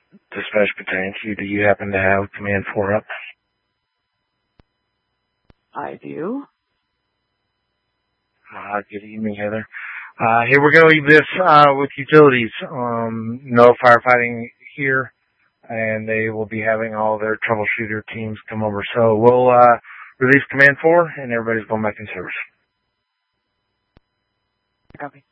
Dispatch Battalion Q, do you happen to have Command 4 up? I do. Good evening, Heather. Here we're going to leave this with utilities. No firefighting here, and they will be having all their troubleshooter teams come over. So we'll release Command 4, and everybody's going back in service. Copy.